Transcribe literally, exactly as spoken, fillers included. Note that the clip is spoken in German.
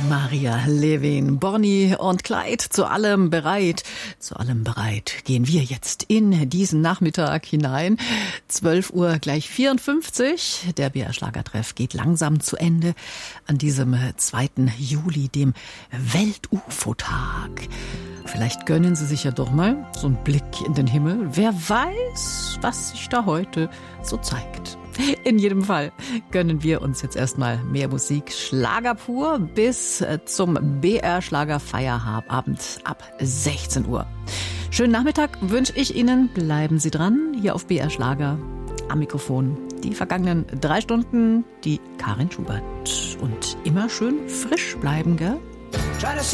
Maria Levin, Bonnie und Clyde, zu allem bereit. Zu allem bereit gehen wir jetzt in diesen Nachmittag hinein. zwölf Uhr gleich vierundfünfzig. Der B R-Schlagertreff geht langsam zu Ende an diesem zweiten Juli, dem Welt-U F O-Tag. Vielleicht gönnen Sie sich ja doch mal so einen Blick in den Himmel. Wer weiß, was sich da heute so zeigt. In jedem Fall gönnen wir uns jetzt erstmal mehr Musik. Schlager pur bis zum B R-Schlager-Feierabend ab sechzehn Uhr. Schönen Nachmittag wünsche ich Ihnen. Bleiben Sie dran, hier auf B R Schlager. Am Mikrofon die vergangenen drei Stunden, die Karin Schubert. Und immer schön frisch bleiben, gell?